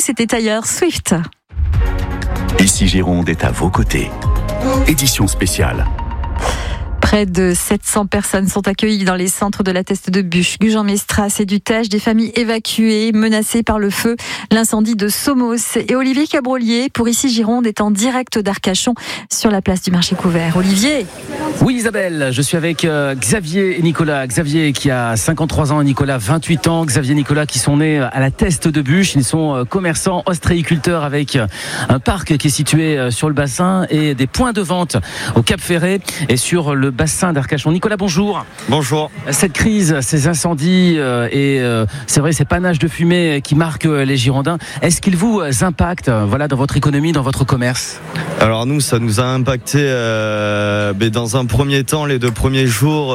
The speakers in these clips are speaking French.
c'était Taylor Swift. Ici Gironde est à vos côtés. Édition spéciale. Près de 700 personnes sont accueillies dans les centres de la Teste de Buch, Gujan-Mestras et du Tage. Des familles évacuées, menacées par le feu. L'incendie de Somos. Et Olivier Cabrolier, pour Ici Gironde, est en direct d'Arcachon sur la place du marché couvert. Olivier. Oui Isabelle, je suis avec Xavier et Nicolas. Xavier qui a 53 ans et Nicolas 28 ans. Xavier et Nicolas qui sont nés à la Teste de Buch. Ils sont commerçants, ostréiculteurs avec un parc qui est situé sur le bassin et des points de vente au Cap Ferret et sur le bassin d'Arcachon. Nicolas, bonjour. Bonjour. Cette crise, ces incendies et c'est vrai ces panaches de fumée qui marquent les Girondins, est-ce qu'ils vous impactent dans votre économie, dans votre commerce ? Alors nous, ça nous a impacté dans un premier temps, les 2 premiers jours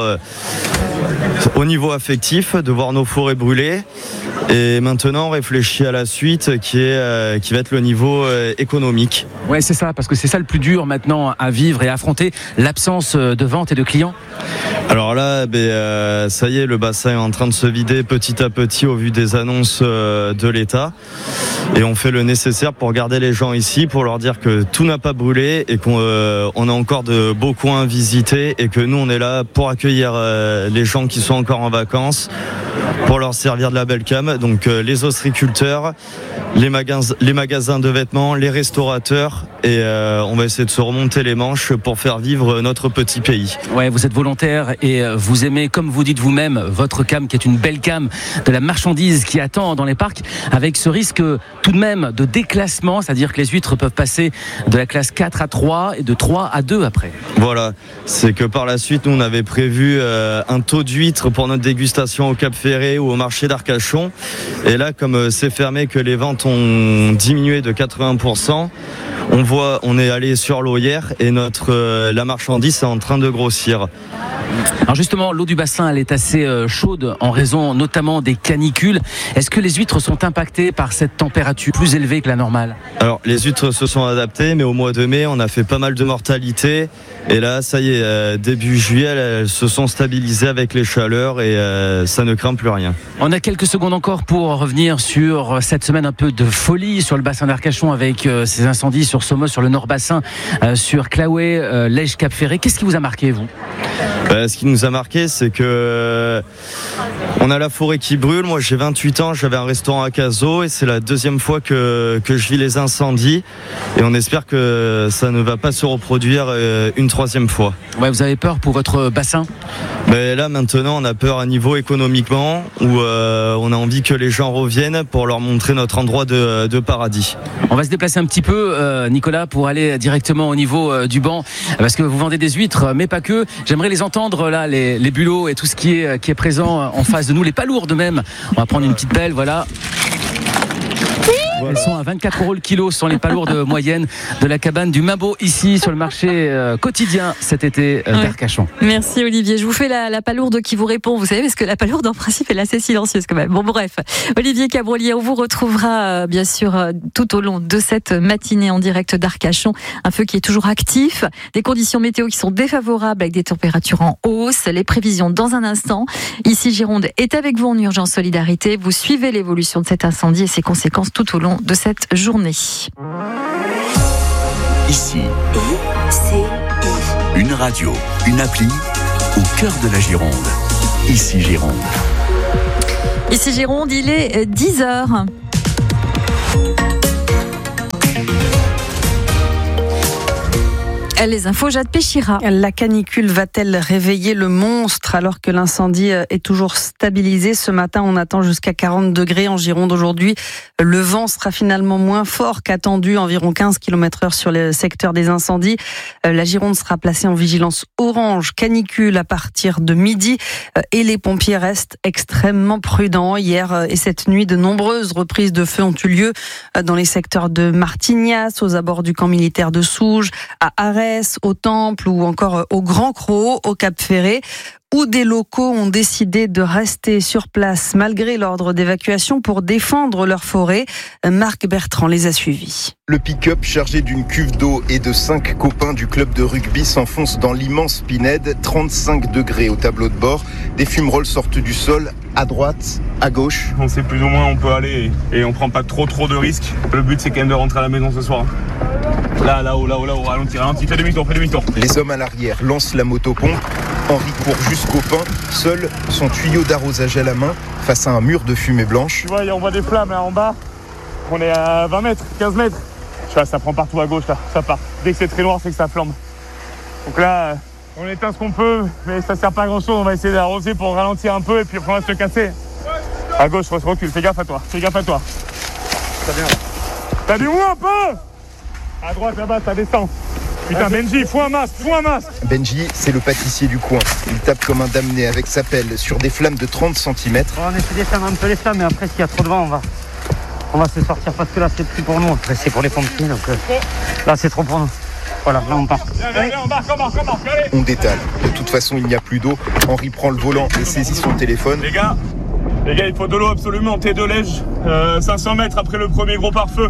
au niveau affectif, de voir nos forêts brûler. Et maintenant, on réfléchit à la suite qui va être le niveau économique. Ouais, c'est ça, parce que c'est ça le plus dur maintenant à vivre et à affronter, l'absence de vente et de clients. Alors là, ça y est, le bassin est en train de se vider petit à petit au vu des annonces de l'État. Et on fait le nécessaire pour garder les gens ici, pour leur dire que tout n'a pas brûlé et qu'on a encore de beaux coins à visiter et que nous, on est là pour accueillir les gens qui sont encore en vacances, pour leur servir de la belle cam. Donc les ostréiculteurs, les magasins de vêtements, les restaurateurs et on va essayer de se remonter les manches pour faire vivre notre petit pays. Ouais, vous êtes volontaire et vous aimez, comme vous dites vous-même, votre cam qui est une belle cam de la marchandise qui attend dans les parcs, avec ce risque tout de même de déclassement, c'est-à-dire que les huîtres peuvent passer de la classe 4 à 3 et de 3 à 2 après. Voilà, c'est que par la suite, nous on avait prévu un taux d'huîtres pour notre dégustation au Cap Ferret ou au marché d'Arcachon. Et là, comme c'est fermé, que les ventes ont diminué de 80%, on est allé sur l'eau hier et la marchandise est en train de grossir. Alors justement, l'eau du bassin, elle est assez chaude en raison notamment des canicules. Est-ce que les huîtres sont impactées par cette température plus élevée que la normale ? Alors, les huîtres se sont adaptées, mais au mois de mai, on a fait pas mal de mortalité. Et là, ça y est, début juillet, elles se sont stabilisées avec les chaleurs et ça ne craint plus rien. On a quelques secondes encore pour revenir sur cette semaine un peu de folie sur le bassin d'Arcachon avec ces incendies sur Somos, sur le Nord-Bassin, sur Claouet, Lège, Cap Ferret. Qu'est-ce qui vous a marqué, vous ? Ce qui nous a marqué, c'est que on a la forêt qui brûle. Moi, j'ai 28 ans, j'avais un restaurant à Cazaux et c'est la 2e fois que je vis les incendies. Et on espère que ça ne va pas se reproduire une 3e fois. Ouais, vous avez peur pour votre bassin ? Là, maintenant, on a peur à niveau économiquement, où on a envie que les gens reviennent pour leur montrer notre endroit de paradis. On va se déplacer un petit peu, Nicolas, pour aller directement au niveau du banc, parce que vous vendez des huîtres, mais pas que. J'aimerais les entendre, là, les bulots et tout ce qui est présent en face de nous, les palourdes même. On va prendre une petite pelle, voilà. Elles sont à 24 € le kilo, ce sont les palourdes moyennes de la cabane du Mimbo, ici sur le marché quotidien cet été d'Arcachon. Merci Olivier, je vous fais la palourde qui vous répond, vous savez, parce que la palourde en principe elle est assez silencieuse quand même. Bon bref, Olivier Cabrolier, on vous retrouvera bien sûr tout au long de cette matinée en direct d'Arcachon. Un feu qui est toujours actif, des conditions météo qui sont défavorables avec des températures en hausse, les prévisions dans un instant. Ici Gironde est avec vous en urgence solidarité, vous suivez l'évolution de cet incendie et ses conséquences tout au long de cette journée. Ici, une radio, une appli au cœur de la Gironde. Ici Gironde. Ici Gironde, il est 10h. Les infos, Jade Péchira. La canicule va-t-elle réveiller le monstre alors que l'incendie est toujours stabilisé ? Ce matin, on attend jusqu'à 40 degrés en Gironde aujourd'hui. Le vent sera finalement moins fort qu'attendu, environ 15 km/h sur le secteur des incendies. La Gironde sera placée en vigilance orange, canicule à partir de midi et les pompiers restent extrêmement prudents. Hier et cette nuit, de nombreuses reprises de feu ont eu lieu dans les secteurs de Martignas, aux abords du camp militaire de Souges, à Arès, Bresse, au Temple ou encore au Grand Croc, au Cap-Ferret, où des locaux ont décidé de rester sur place malgré l'ordre d'évacuation pour défendre leur forêt. Marc Bertrand les a suivis. Le pick-up chargé d'une cuve d'eau et de 5 copains du club de rugby s'enfonce dans l'immense Pinède, 35 degrés au tableau de bord. Des fumerolles sortent du sol, à droite, à gauche. On sait plus ou moins où on peut aller et on prend pas trop de risques. Le but c'est quand même de rentrer à la maison ce soir. Là-haut, ralentis, fais demi-tour. Les hommes à l'arrière lancent la motopompe. Henri court jusqu'au pain, seul, son tuyau d'arrosage à la main, face à un mur de fumée blanche. Tu vois, on voit des flammes là en bas. On est à 20 mètres, 15 mètres. Tu vois, ça prend partout à gauche là, ça part. Dès que c'est très noir, c'est que ça flambe. Donc là, on éteint ce qu'on peut, mais ça sert pas à grand chose. On va essayer d'arroser pour ralentir un peu et puis après on va se casser. À gauche, recule, fais gaffe à toi. Ça vient. T'as du mou un peu. À droite là-bas, ça descend. Putain, Benji, faut un masque. Benji, c'est le pâtissier du coin. Il tape comme un damné avec sa pelle sur des flammes de 30 cm. On essaie d'éteindre un peu les flammes, mais après, s'il y a trop de vent, on va se sortir parce que là, c'est plus pour nous. Après, c'est pour les pompiers, donc là, c'est trop pour nous. Voilà, là, on part. Allez, on marque, allez. On détale. De toute façon, il n'y a plus d'eau. Henri prend le volant et saisit son téléphone. Les gars, il faut de l'eau absolument, T2 Lège, 500 mètres après le premier gros pare-feu.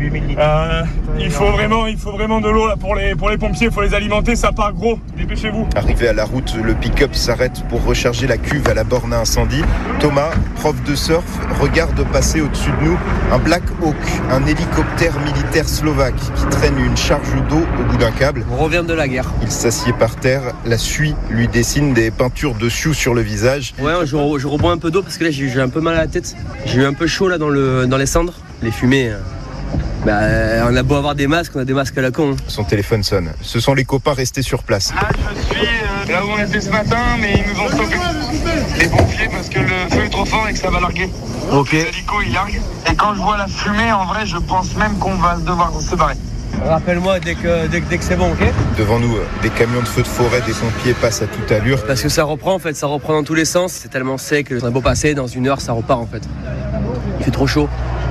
Il faut vraiment de l'eau là pour les pompiers, il faut les alimenter, ça part gros, dépêchez-vous. Arrivé à la route, le pick-up s'arrête pour recharger la cuve à la borne à incendie. Thomas, prof de surf, regarde passer au-dessus de nous un Black Hawk, un hélicoptère militaire slovaque qui traîne une charge d'eau au bout d'un câble. On revient de la guerre. Il s'assied par terre, la suie lui dessine des peintures de sioux sur le visage. Ouais, je rebois un peu d'eau parce que là j'ai un peu mal à la tête. J'ai eu un peu chaud là dans les cendres, les fumées. On a beau avoir des masques, on a des masques à la con. Son téléphone sonne. Ce sont les copains restés sur place. Là, je suis là où on était ce matin, mais ils nous ont stoppé. Les pompiers, parce que le feu est trop fort et que ça va larguer. Ok. L'hélico, il largue. Et quand je vois la fumée, en vrai, je pense même qu'on va devoir se barrer. Rappelle-moi dès que c'est bon, ok ? Devant nous, des camions de feu de forêt, des pompiers passent à toute allure. Parce que ça reprend dans tous les sens. C'est tellement sec, on a beau passer, dans 1 heure, ça repart en fait. Il fait trop chaud.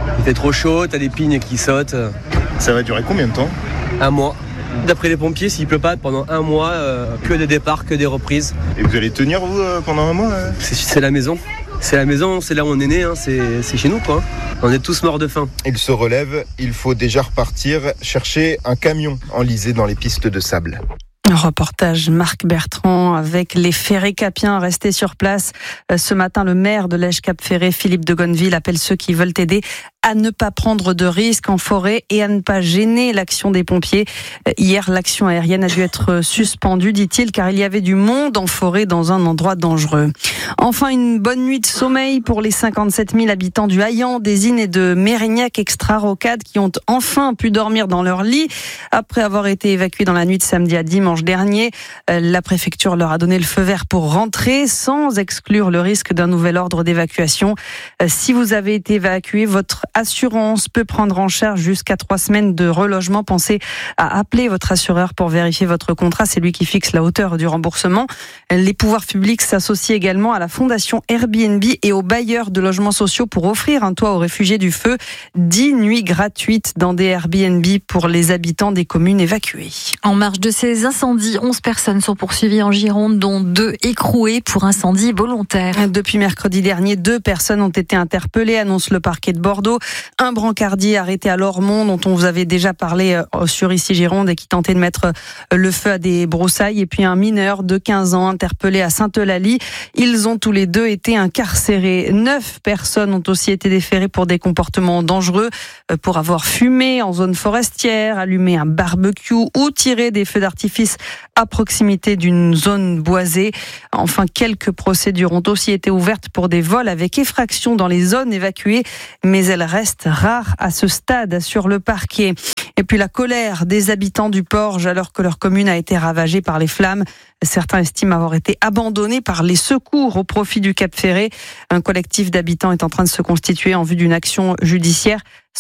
T'as des pignes qui sautent. Ça va durer combien de temps ? 1 mois. D'après les pompiers, s'il pleut pas pendant 1 mois, que des départs, que des reprises. Et vous allez tenir vous pendant 1 mois C'est la maison. C'est la maison, c'est là où on est né, hein. C'est chez nous quoi. On est tous morts de faim. Il se relève, il faut déjà repartir chercher un camion enlisé dans les pistes de sable. Un reportage Marc Bertrand avec les ferré-capiens restés sur place. Ce matin, le maire de Lège-Cap-Ferret, Philippe de Gonneville, appelle ceux qui veulent aider à ne pas prendre de risques en forêt et à ne pas gêner l'action des pompiers. Hier, l'action aérienne a dû être suspendue, dit-il, car il y avait du monde en forêt dans un endroit dangereux. Enfin, une bonne nuit de sommeil pour les 57 000 habitants du Haillan, des Innes et de Mérignac extra-rocade qui ont enfin pu dormir dans leur lit après avoir été évacués dans la nuit de samedi à dimanche dernier. La préfecture leur a donné le feu vert pour rentrer sans exclure le risque d'un nouvel ordre d'évacuation. Si vous avez été évacué, votre assurance peut prendre en charge jusqu'à 3 semaines de relogement. Pensez à appeler votre assureur pour vérifier votre contrat. C'est lui qui fixe la hauteur du remboursement. Les pouvoirs publics s'associent également à la fondation Airbnb et aux bailleurs de logements sociaux pour offrir un toit aux réfugiés du feu. 10 nuits gratuites dans des Airbnb pour les habitants des communes évacuées. En marge de ces incendies, 11 personnes sont poursuivies en Gironde, dont 2 écrouées pour incendie volontaire. Depuis mercredi dernier, 2 personnes ont été interpellées, annonce le parquet de Bordeaux. Un brancardier arrêté à Lormont, dont on vous avait déjà parlé sur Ici Gironde et qui tentait de mettre le feu à des broussailles. Et puis un mineur de 15 ans interpellé à Sainte-Eulalie. Ils ont tous les 2 été incarcérés. 9 personnes ont aussi été déférées pour des comportements dangereux, pour avoir fumé en zone forestière, allumé un barbecue ou tiré des feux d'artifice à proximité d'une zone boisée. Enfin, quelques procédures ont aussi été ouvertes pour des vols avec effraction dans les zones évacuées, mais elles restent rares à ce stade, sur le parquet. Et puis la colère des habitants du Porge alors que leur commune a été ravagée par les flammes. Certains estiment avoir été abandonnés par les secours au profit du Cap-Ferret. Un collectif d'habitants est en train de se constituer en vue d'une action judiciaire.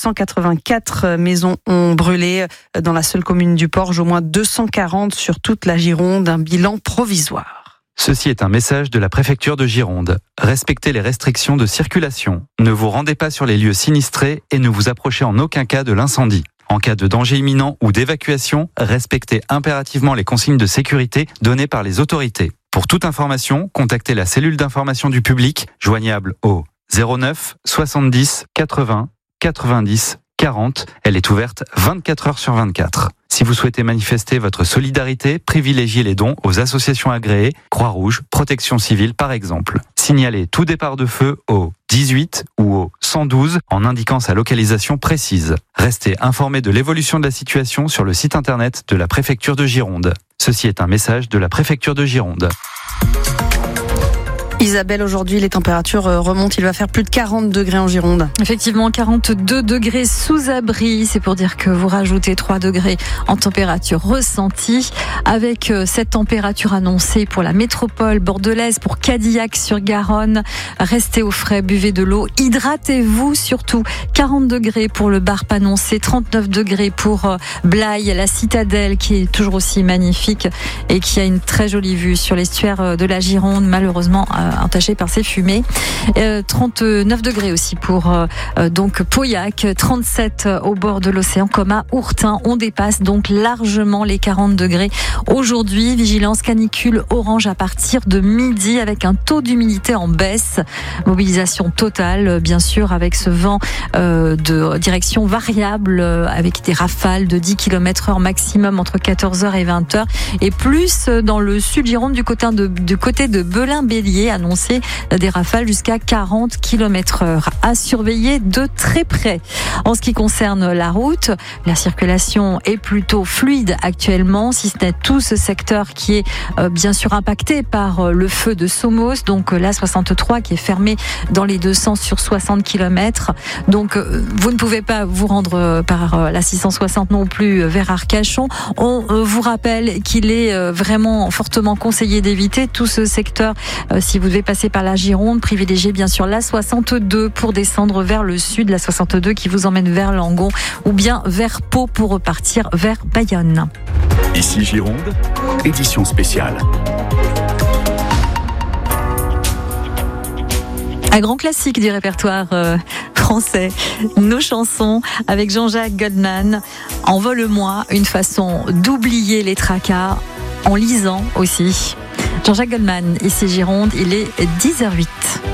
184 maisons ont brûlé dans la seule commune du Porge, au moins 240 sur toute la Gironde, un bilan provisoire. Ceci est un message de la préfecture de Gironde. Respectez les restrictions de circulation. Ne vous rendez pas sur les lieux sinistrés et ne vous approchez en aucun cas de l'incendie. En cas de danger imminent ou d'évacuation, respectez impérativement les consignes de sécurité données par les autorités. Pour toute information, contactez la cellule d'information du public, joignable au 09 70 80 90 40. Elle est ouverte 24 heures sur 24. Si vous souhaitez manifester votre solidarité, privilégiez les dons aux associations agréées, Croix-Rouge, Protection civile par exemple. Signalez tout départ de feu au 18 ou au 112 en indiquant sa localisation précise. Restez informé de l'évolution de la situation sur le site internet de la préfecture de Gironde. Ceci est un message de la préfecture de Gironde. Isabelle, aujourd'hui, les températures remontent. Il va faire plus de 40 degrés en Gironde. Effectivement, 42 degrés sous abri. C'est pour dire que vous rajoutez 3 degrés en température ressentie. Avec cette température annoncée pour la métropole bordelaise, pour Cadillac-sur-Garonne, restez au frais, buvez de l'eau, hydratez-vous surtout. 40 degrés pour le Barp annoncé, 39 degrés pour Blaye, la citadelle qui est toujours aussi magnifique et qui a une très jolie vue sur l'estuaire de la Gironde, malheureusement entaché par ces fumées. 39 degrés aussi pour donc Pauillac, 37 au bord de l'océan comme à Ourtin. On dépasse donc largement les 40 degrés. Aujourd'hui, vigilance canicule orange à partir de midi avec un taux d'humidité en baisse. Mobilisation totale, bien sûr, avec ce vent de direction variable avec des rafales de 10 km/h maximum entre 14h et 20h. Et plus dans le sud Gironde du côté de Belin-Bélier, annoncé des rafales jusqu'à 40 km/h. À surveiller de très près. En ce qui concerne la route, la circulation est plutôt fluide actuellement, si ce n'est tout ce secteur qui est bien sûr impacté par le feu de Somos, donc l'A63 qui est fermé dans les deux sens sur 60 km. Donc vous ne pouvez pas vous rendre par la 660 non plus vers Arcachon. On vous rappelle qu'il est vraiment fortement conseillé d'éviter tout ce secteur si vous devez passer par la Gironde. Privilégiez bien sûr la 62 pour descendre vers le sud, la 62 qui vous emmène vers Langon ou bien vers Pau pour repartir vers Bayonne. Ici Gironde, édition spéciale. Un grand classique du répertoire français, nos chansons avec Jean-Jacques Goldman. Envole-moi, une façon d'oublier les tracas en lisant aussi. Jean-Jacques Goldman, ici Gironde, il est 10h08.